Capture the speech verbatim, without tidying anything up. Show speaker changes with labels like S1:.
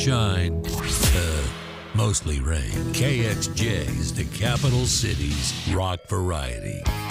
S1: Shine, uh, mostly rain. K X J is the capital city's rock variety.